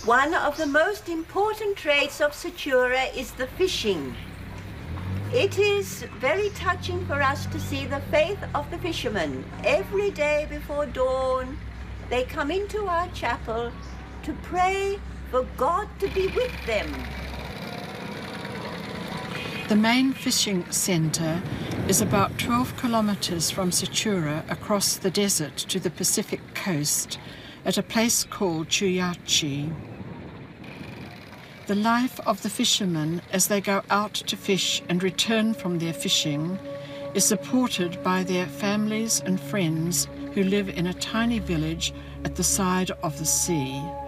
One of the most important traits of Sechura is the fishing. It is very touching for us to see the faith of the fishermen. Every day before dawn, they come into our chapel to pray for God to be with them. The main fishing centre is about 12 kilometres from Sechura across the desert to the Pacific coast at a place called Chuyachi. The life of the fishermen as they go out to fish and return from their fishing is supported by their families and friends who live in a tiny village at the side of the sea.